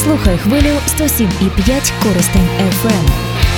Слухай хвилю 107,5 Коростень FM.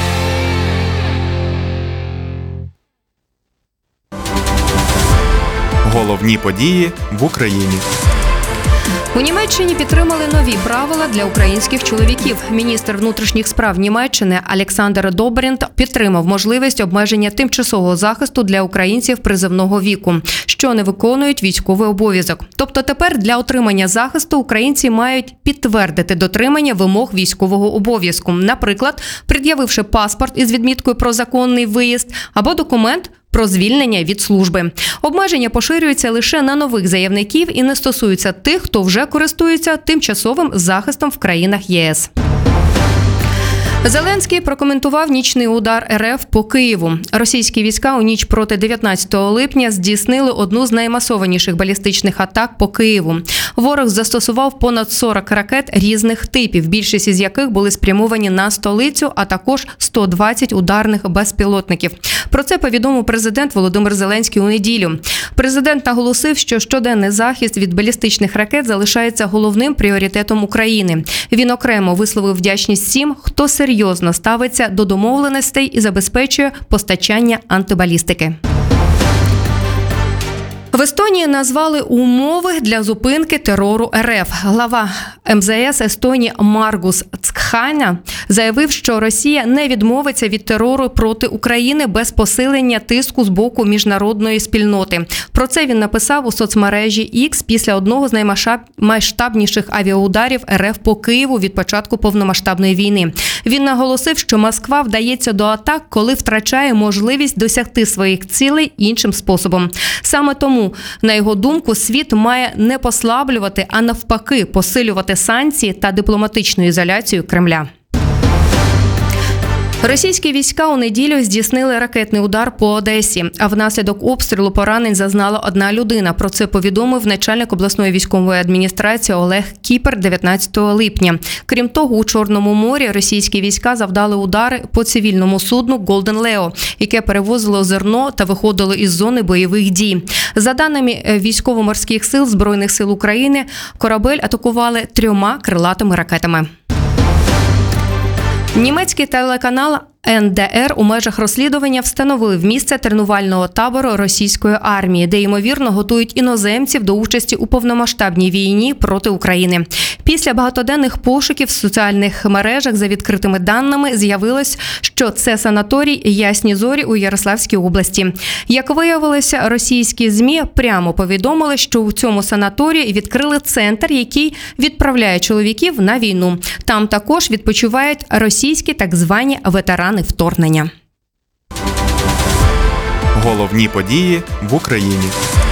Головні події в Україні. У Німеччині підтримали нові правила для українських чоловіків. Міністр внутрішніх справ Німеччини Олександр Добрінт підтримав можливість обмеження тимчасового захисту для українців призовного віку, що не виконують військовий обов'язок. Тобто тепер для отримання захисту українці мають підтвердити дотримання вимог військового обов'язку. Наприклад, пред'явивши паспорт із відміткою про законний виїзд або документ про звільнення від служби. Обмеження поширюються лише на нових заявників і не стосуються тих, хто вже користується тимчасовим захистом в країнах ЄС. Зеленський прокоментував нічний удар РФ по Києву. Російські війська у ніч проти 19 липня здійснили одну з наймасованіших балістичних атак по Києву. Ворог застосував понад 40 ракет різних типів, більшість із яких були спрямовані на столицю, а також 120 ударних безпілотників. Про це повідомив президент Володимир Зеленський у неділю. Президент наголосив, що щоденний захист від балістичних ракет залишається головним пріоритетом України. Він окремо висловив вдячність всім, хто серйозно ставиться до домовленостей і забезпечує постачання антибалістики. В Естонії назвали умови для зупинки терору РФ. Глава МЗС Естонії Маргус Цханя заявив, що Росія не відмовиться від терору проти України без посилення тиску з боку міжнародної спільноти. Про це він написав у соцмережі X після одного з наймасштабніших авіаударів РФ по Києву від початку повномасштабної війни. Він наголосив, що Москва вдається до атак, коли втрачає можливість досягти своїх цілей іншим способом. Саме тому, на його думку, світ має не послаблювати, а навпаки посилювати санкції та дипломатичну ізоляцію Кремля. Російські війська у неділю здійснили ракетний удар по Одесі, а внаслідок обстрілу поранень зазнала одна людина. Про це повідомив начальник обласної військової адміністрації Олег Кіпер 19 липня. Крім того, у Чорному морі російські війська завдали удари по цивільному судну «Голден Лео», яке перевозило зерно та виходило із зони бойових дій. За даними військово-морських сил Збройних сил України, корабель атакували 3 крилатими ракетами. Німецький телеканал НДР у межах розслідування встановив місце тренувального табору російської армії, де, ймовірно, готують іноземців до участі у повномасштабній війні проти України. Після багатоденних пошуків в соціальних мережах за відкритими даними з'явилось, що це санаторій «Ясні зорі» у Ярославській області. Як виявилося, російські ЗМІ прямо повідомили, що у цьому санаторії відкрили центр, який відправляє чоловіків на війну. Там також відпочивають російські так звані ветерани вторгнення. Головні події в Україні.